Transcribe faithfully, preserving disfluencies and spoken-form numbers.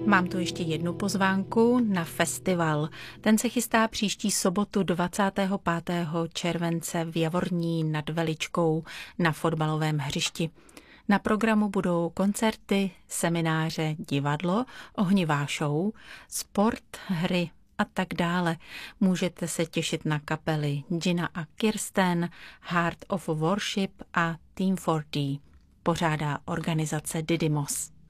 Mám tu ještě jednu pozvánku na festival. Ten se chystá příští sobotu dvacátého pátého července v Javorní nad Veličkou na fotbalovém hřišti. Na programu budou koncerty, semináře, divadlo, ohnivá show, sport, hry a tak dále. Můžete se těšit na kapely Gina a Kirsten, Heart of Worship a Team four D. Pořádá organizace Didymos.